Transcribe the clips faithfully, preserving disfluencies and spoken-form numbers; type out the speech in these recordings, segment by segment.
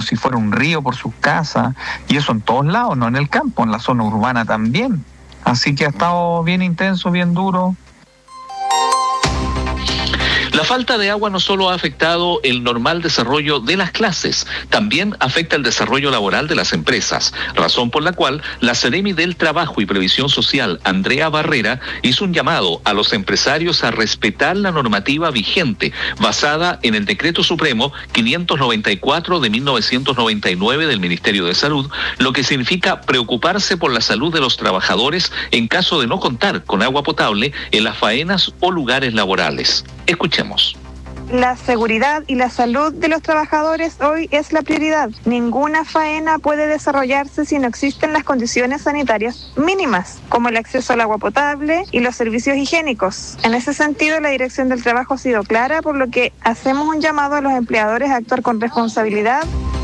si fuera un río por sus casas, y eso en todos lados, no en el campo, en la zona urbana también. Así que ha estado bien intenso, bien duro. La falta de agua no solo ha afectado el normal desarrollo de las clases, también afecta el desarrollo laboral de las empresas, razón por la cual la Seremi del Trabajo y Previsión Social, Andrea Barrera, hizo un llamado a los empresarios a respetar la normativa vigente, basada en el Decreto Supremo quinientos noventa y cuatro de mil novecientos noventa y nueve del Ministerio de Salud, lo que significa preocuparse por la salud de los trabajadores en caso de no contar con agua potable en las faenas o lugares laborales. Escuchemos. La seguridad y la salud de los trabajadores hoy es la prioridad. Ninguna faena puede desarrollarse si no existen las condiciones sanitarias mínimas, como el acceso al agua potable y los servicios higiénicos. En ese sentido, la Dirección del Trabajo ha sido clara, por lo que hacemos un llamado a los empleadores a actuar con responsabilidad.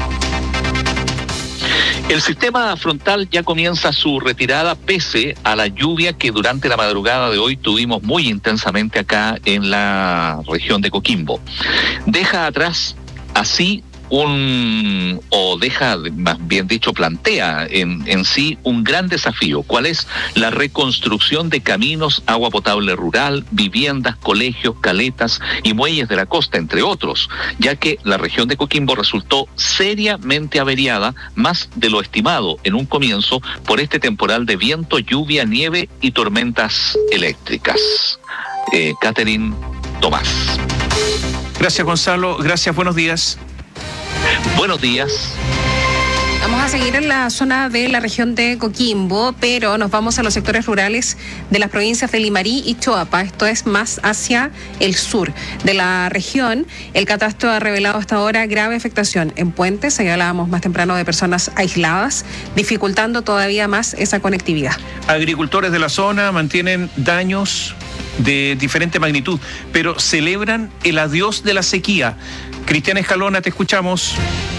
El sistema frontal ya comienza su retirada pese a la lluvia que durante la madrugada de hoy tuvimos muy intensamente acá en la región de Coquimbo. Deja atrás así un, o deja, más bien dicho, plantea en, en sí un gran desafío. ¿Cuál es? La reconstrucción de caminos, agua potable rural, viviendas, colegios, caletas y muelles de la costa, entre otros, ya que la región de Coquimbo resultó seriamente averiada, más de lo estimado en un comienzo, por este temporal de viento, lluvia, nieve y tormentas eléctricas. Eh, Catherine Tomás. Gracias, Gonzalo. Gracias, buenos días. Buenos días. Vamos a seguir en la zona de la región de Coquimbo, pero nos vamos a los sectores rurales de las provincias de Limarí y Choapa. Esto es más hacia el sur de la región. El catastro ha revelado hasta ahora grave afectación en puentes. Ahí hablábamos más temprano de personas aisladas, dificultando todavía más esa conectividad. Agricultores de la zona mantienen daños de diferente magnitud, pero celebran el adiós de la sequía. Cristian Escalona, te escuchamos.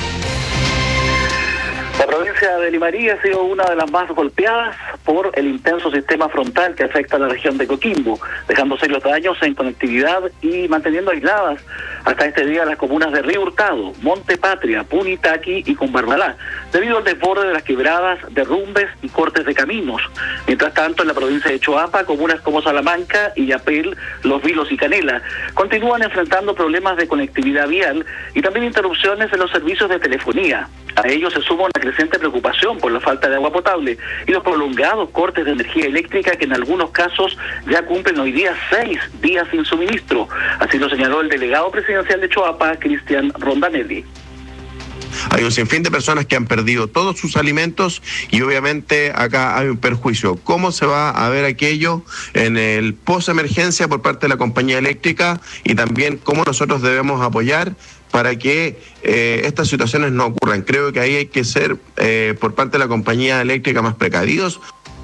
La provincia de Limarí ha sido una de las más golpeadas por el intenso sistema frontal que afecta a la región de Coquimbo, dejando serios daños en conectividad y manteniendo aisladas hasta este día las comunas de Río Hurtado, Monte Patria, Punitaqui y Cumbarbalá, debido al desborde de las quebradas, derrumbes y cortes de caminos. Mientras tanto, en la provincia de Choapa, comunas como Salamanca, Illapel, Los Vilos y Canela continúan enfrentando problemas de conectividad vial y también interrupciones en los servicios de telefonía. A ello se suma una creciente preocupación por la falta de agua potable y los prolongados cortes de energía eléctrica que en algunos casos ya cumplen hoy día seis días sin suministro. Así lo señaló el delegado presidencial de Choapa, Cristian Rondanelli. Hay un sinfín de personas que han perdido todos sus alimentos y obviamente acá hay un perjuicio. ¿Cómo se va a ver aquello en el post-emergencia por parte de la compañía eléctrica y también cómo nosotros debemos apoyar para que eh, estas situaciones no ocurran? Creo que ahí hay que ser eh, por parte de la compañía eléctrica más precavidos.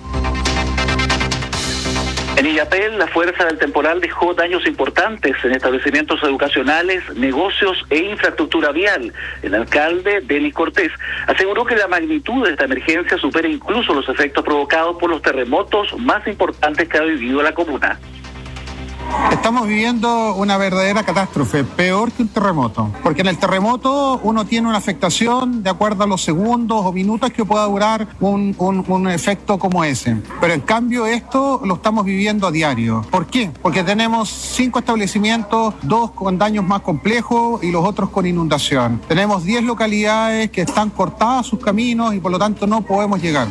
En Illapel, la fuerza del temporal dejó daños importantes en establecimientos educacionales, negocios e infraestructura vial. El alcalde, Denis Cortés, aseguró que la magnitud de esta emergencia supera incluso los efectos provocados por los terremotos más importantes que ha vivido la comuna. Estamos viviendo una verdadera catástrofe, peor que un terremoto, porque en el terremoto uno tiene una afectación de acuerdo a los segundos o minutos que pueda durar un, un, un efecto como ese. Pero en cambio esto lo estamos viviendo a diario. ¿Por qué? Porque tenemos cinco establecimientos, dos con daños más complejos y los otros con inundación. Tenemos diez localidades que están cortadas sus caminos y por lo tanto no podemos llegar.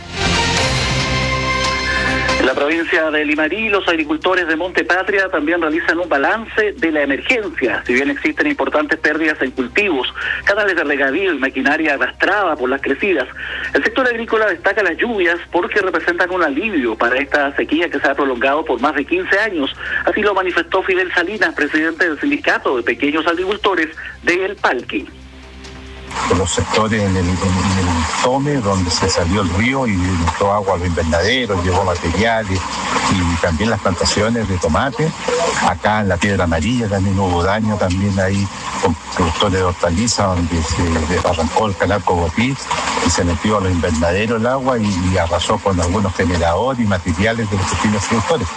En la provincia de Limarí, los agricultores de Monte Patria también realizan un balance de la emergencia. Si bien existen importantes pérdidas en cultivos, canales de regadío y maquinaria arrastrada por las crecidas, el sector agrícola destaca las lluvias porque representan un alivio para esta sequía que se ha prolongado por más de quince años. Así lo manifestó Fidel Salinas, presidente del Sindicato de Pequeños Agricultores de El Palqui. Los sectores en el, en, en el Tome, donde se salió el río y entró agua a los invernaderos, llevó materiales y también las plantaciones de tomate. Acá en la Piedra Amarilla también hubo daño, también ahí con productores de hortalizas, donde se desbarrancó el canal Cogotí y se metió a los invernaderos el agua y, y arrasó con algunos generadores y materiales de los pequeños productores.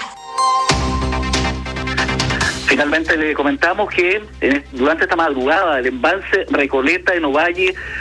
Finalmente le comentamos que eh, durante esta madrugada el embalse Recoleta en Ovalle